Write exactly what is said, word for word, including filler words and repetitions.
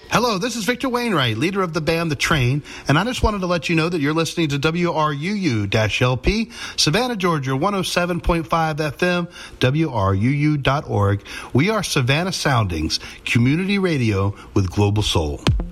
Hello, this is Victor Wainwright, leader of the band The Train, and I just wanted to let you know that you're listening to W R U U-L P, Savannah, Georgia, one oh seven point five F M, W R U U dot org. We are Savannah Soundings, community radio with global soul.